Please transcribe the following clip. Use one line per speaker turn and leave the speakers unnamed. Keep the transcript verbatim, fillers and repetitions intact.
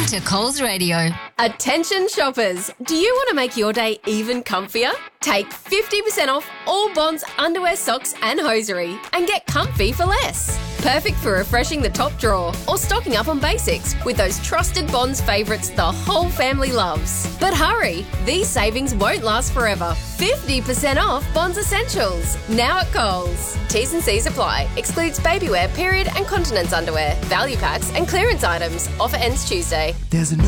to Coles Radio.
Attention shoppers, do you want to make your day even comfier? Take fifty percent off all Bonds underwear, socks and hosiery and get comfy for less. Perfect for refreshing the top drawer or stocking up on basics with those trusted Bonds favourites the whole family loves. But hurry, these savings won't last forever. fifty percent off Bonds Essentials, now at Coles. T's and C's apply. Excludes babywear, period and continence underwear, value packs and clearance items. Offer ends Tuesday.
There's a new